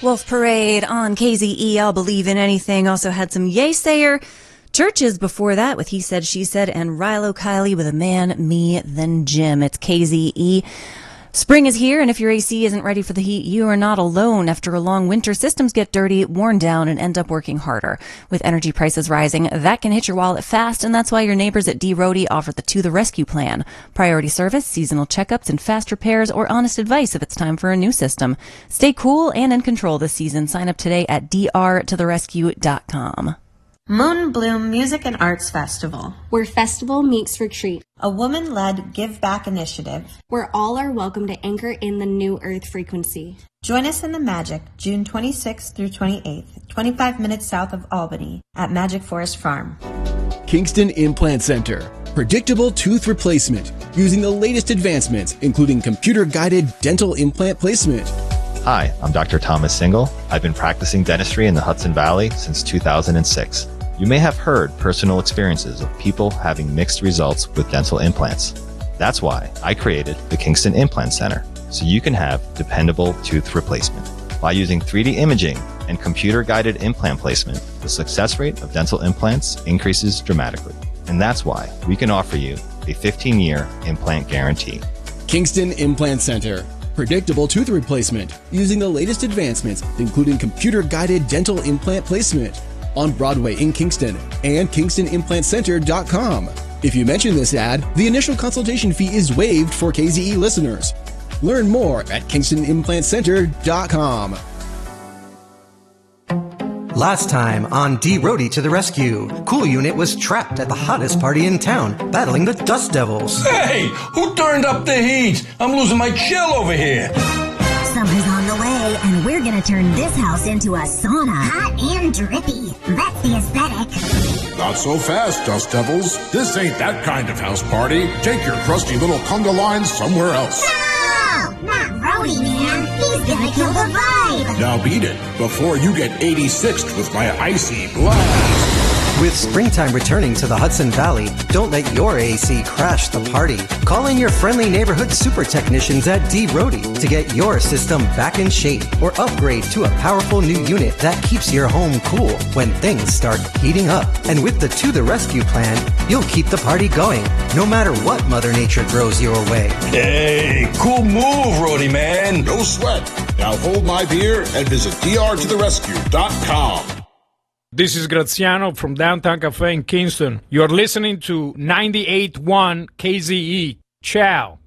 Wolf Parade on KZE, I'll Believe in Anything. Also had some Yaysayer. Churches before that with He Said, She Said, and Rilo Kiley with A Man, Me, Then Jim. It's KZE. Spring is here, and if your AC isn't ready for the heat, you are not alone. After a long winter, systems get dirty, worn down, and end up working harder. With energy prices rising, that can hit your wallet fast, and that's why your neighbors at D. Rohde offer the To the Rescue plan. Priority service, seasonal checkups, and fast repairs, or honest advice if it's time for a new system. Stay cool and in control this season. Sign up today at drtotherescue.com. Moon Bloom Music and Arts Festival, where festival meets retreat. A woman-led give-back initiative, where all are welcome to anchor in the new Earth frequency. Join us in the Magic, June 26th through 28th, 25 minutes south of Albany, at Magic Forest Farm. Kingston Implant Center. Predictable tooth replacement using the latest advancements, including computer-guided dental implant placement. Hi, I'm Dr. Thomas Single. I've been practicing dentistry in the Hudson Valley since 2006. You may have heard personal experiences of people having mixed results with dental implants. That's why I created the Kingston Implant Center, so you can have dependable tooth replacement. By using 3D imaging and computer-guided implant placement, the success rate of dental implants increases dramatically. And that's why we can offer you a 15-year implant guarantee. Kingston Implant Center. Predictable tooth replacement using the latest advancements, including computer-guided dental implant placement. On Broadway in Kingston and KingstonImplantCenter.com. If you mention this ad, the initial consultation fee is waived for KZE listeners. Learn more at KingstonImplantCenter.com. Last time on D. Rohde to the Rescue, Cool Unit was trapped at the hottest party in town, battling the Dust Devils. Hey, who turned up the heat? I'm losing my chill over here. Summer's on the way, and we're gonna turn this house into a sauna. Hot and drippy. That's the aesthetic. Not so fast, Dust Devils. This ain't that kind of house party. Take your crusty little conga lines somewhere else. No! Not Rohde, man. He's gonna kill the vibe. Now beat it before you get 86'd with my icy blast. With springtime returning to the Hudson Valley, don't let your AC crash the party. Call in your friendly neighborhood super technicians at D. Rohde to get your system back in shape or upgrade to a powerful new unit that keeps your home cool when things start heating up. And with the To the Rescue plan, you'll keep the party going no matter what Mother Nature throws your way. Hey, cool move, Rohde man. No sweat. Now hold my beer and visit drtotherescue.com. This is Graziano from Downtown Cafe in Kingston. You're listening to 98.1 KZE. Ciao.